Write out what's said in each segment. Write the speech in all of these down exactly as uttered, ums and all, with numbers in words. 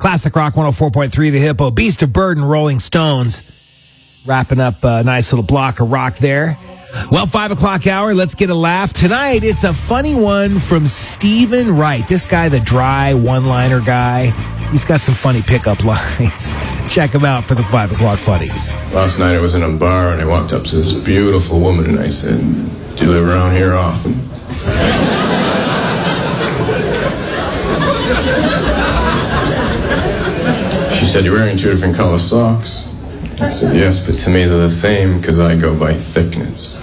Classic Rock one oh four point three, The Hippo, Beast of Burden, Rolling Stones. Wrapping up a nice little block of rock there. Well, five o'clock hour, let's get a laugh. Tonight, it's a funny one from Stephen Wright. This guy, the dry one-liner guy, he's got some funny pickup lines. Check him out for the five o'clock funnies. Last night I was in a bar and I walked up to this beautiful woman and I said, "Do you live around here often?" She said, "You're wearing two different color socks." I said, "Yes, but to me they're the same because I go by thickness."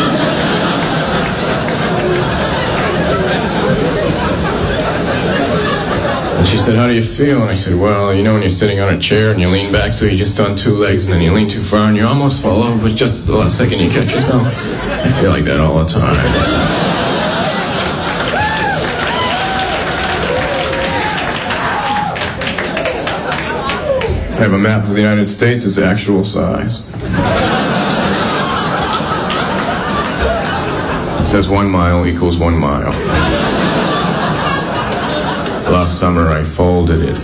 And she said, "How do you feel?" And I said, "Well, you know when you're sitting on a chair and you lean back so you're just on two legs and then you lean too far and you almost fall over, but just at the last second you catch yourself. I feel like that all the time." I have a map of the United States, its actual size. It says one mile equals one mile. Last summer I folded it.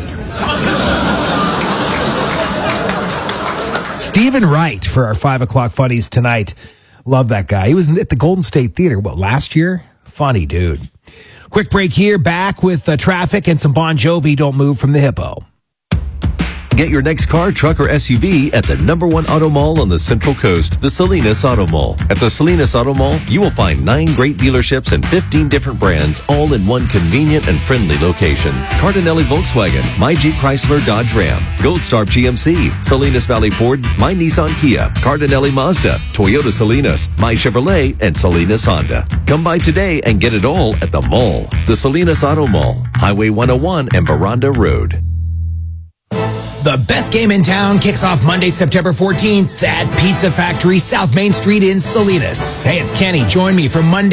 Stephen Wright for our five o'clock funnies tonight. Love that guy. He was at the Golden State Theater, what, last year? Funny dude. Quick break here, back with uh, traffic and some Bon Jovi, Don't Move from the Hippo. Get your next car, truck, or S U V at the number one auto mall on the Central Coast, the Salinas Auto Mall. At the Salinas Auto Mall, you will find nine great dealerships and fifteen different brands, all in one convenient and friendly location. Cardinelli Volkswagen, My Jeep Chrysler Dodge Ram, Gold Star G M C, Salinas Valley Ford, My Nissan Kia, Cardinelli Mazda, Toyota Salinas, My Chevrolet, and Salinas Honda. Come by today and get it all at the mall. The Salinas Auto Mall, Highway one oh one and Baranda Road. The best game in town kicks off Monday, September fourteenth at Pizza Factory, South Main Street in Salinas. Hey, it's Kenny. Join me for Monday.